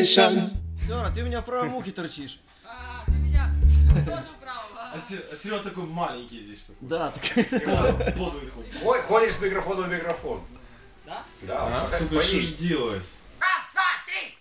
Sensation. Сера, ты у меня в правом ухе торчишь. А, ты меня тоже убрал, а? А Серега такой маленький здесь. Такой. Да, так. Подлый такой. Ходишь с микрофона в микрофон. Да? Да, Сука, что ж боишься. делать?